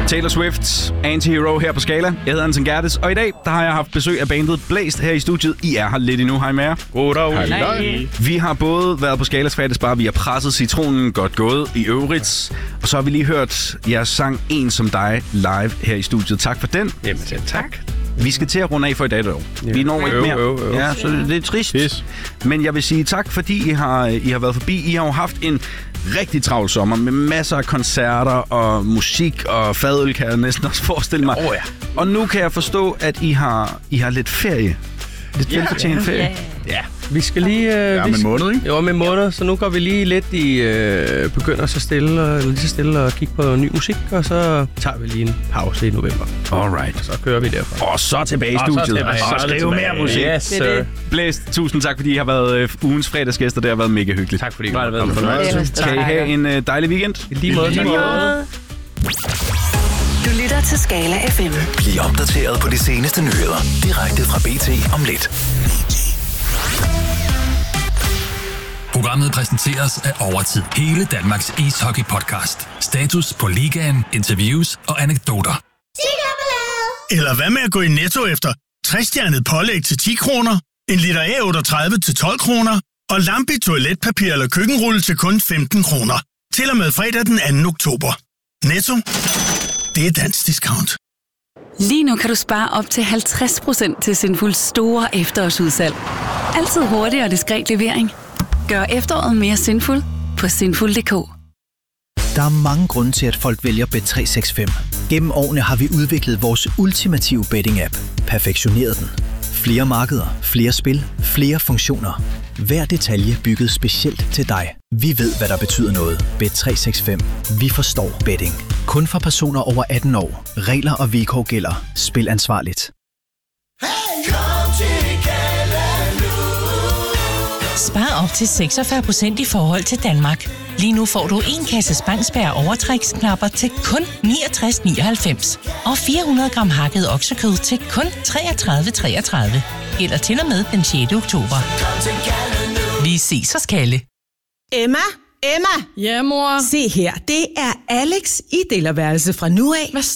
Taylor Swift, Anti-Hero her på Skala. Jeg hedder Anton Gerdes, og i dag der har jeg haft besøg af bandet Blæst her i studiet. I er her lidt endnu. Hej med jer. Goddag. Hej. Vi har både været på Skalas fredagsbar, vi har presset citronen godt gået i øvrigt, og så har vi lige hørt jeres sang En som dig live her i studiet. Tak for den. Jamen, tak. Vi skal til at runde af for i dag, dog. Vi når ikke mere. Ja, så det er trist. Yes. Men jeg vil sige tak, fordi I har været forbi. I har jo haft en rigtig travl sommer med masser af koncerter og musik og fadøl, kan jeg næsten også forestille mig. Ja. Og nu kan jeg forstå, at I har lidt ferie. Lidt velfortjent ferie. Ja. Vi skal lige... om en måned, ikke? Jo, om en måned, så nu går vi lige lidt i... begynder så stille og kigge på ny musik, og så tager vi lige en pause i november. Alright. Og så kører vi derfra. Og så tilbage i studiet. Og skrive mere musik. Yes, sir. Blæst, tusind tak, fordi I har været ugens fredagsgæster. Det har været mega hyggeligt. Tak fordi I har været med. Kan I have en dejlig weekend? Lige måde. Du lytter til Skala FM. Bliv opdateret på de seneste nyheder direkte fra BT om lidt. Programmet præsenteres af Overtid. Hele Danmarks ishockey-podcast. Status på ligaen, interviews og anekdoter. Eller hvad med at gå i Netto efter 60-stjernet pålæg til 10 kroner, en liter A38 til 12 kroner og lampe toiletpapir eller køkkenrulle til kun 15 kroner. Til og med fredag den 2. oktober. Netto. Det er dansk discount. Lige nu kan du spare op til 50% til Sinful store efterårsudsalg. Altid hurtig og diskret levering. Gør efteråret mere sinful på sinful.dk. Der er mange grunde til, at folk vælger Bet365. Gennem årene har vi udviklet vores ultimative betting-app. Perfektioneret den. Flere markeder, flere spil, flere funktioner. Hver detalje bygget specielt til dig. Vi ved, hvad der betyder noget. Bet365. Vi forstår betting. Kun for personer over 18 år. Regler og vilkår gælder. Spil ansvarligt. Spar op til 46% i forhold til Danmark. Lige nu får du en kasse Spangsberg overtræksknapper til kun 69,99. Og 400 gram hakket oksekød til kun 33,33. Gælder til og med den 6. oktober. Vi ses hos Kalle. Emma? Ja, mor? Se her, det er Alex i delerværelse fra nu af.